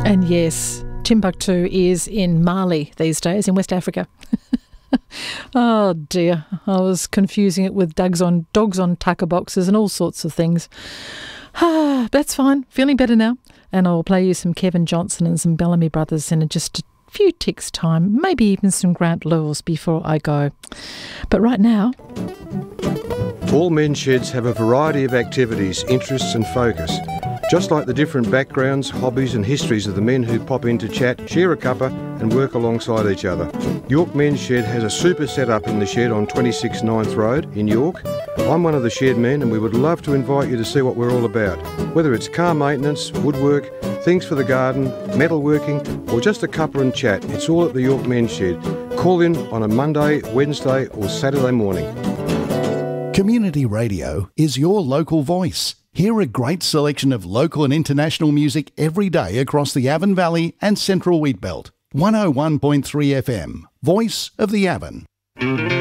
And yes, Timbuktu is in Mali these days, in West Africa. Oh dear, I was confusing it with dogs on tucker boxes and all sorts of things. That's fine, feeling better now. And I'll play you some Kevin Johnson and some Bellamy Brothers in just a few ticks' time, maybe even some Grant Lewis before I go. But right now... All men's sheds have a variety of activities, interests and focus. Just like the different backgrounds, hobbies and histories of the men who pop in to chat, share a cuppa and work alongside each other. York Men's Shed has a super setup in the shed on 26 9th Road in York. I'm one of the shed men and we would love to invite you to see what we're all about. Whether it's car maintenance, woodwork, things for the garden, metalworking or just a cuppa and chat, it's all at the York Men's Shed. Call in on a Monday, Wednesday or Saturday morning. Community Radio is your local voice. Hear a great selection of local and international music every day across the Avon Valley and Central Wheatbelt. 101.3 FM, Voice of the Avon.